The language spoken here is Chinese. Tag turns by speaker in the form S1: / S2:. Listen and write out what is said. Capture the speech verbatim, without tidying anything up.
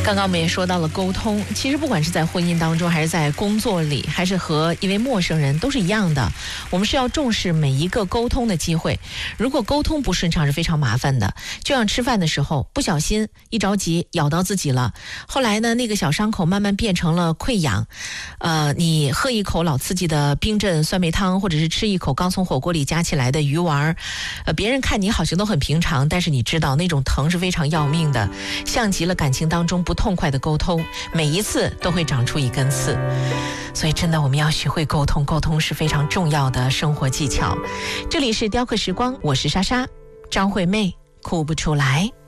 S1: 刚刚我们也说到了沟通，其实不管是在婚姻当中，还是在工作里，还是和一位陌生人，都是一样的。我们是要重视每一个沟通的机会。如果沟通不顺畅是非常麻烦的，就像吃饭的时候不小心一着急咬到自己了，后来呢那个小伤口慢慢变成了溃疡，呃，你喝一口老刺激的冰镇酸梅汤，或者是吃一口刚从火锅里夹起来的鱼丸，呃，别人看你好像都很平常，但是你知道那种疼是非常要命的，像极了感情当中不痛快的沟通，每一次都会长出一根刺。所以真的我们要学会沟通，沟通是非常重要的生活技巧。这里是雕刻时光，我是莎莎，张惠妹，哭不出来。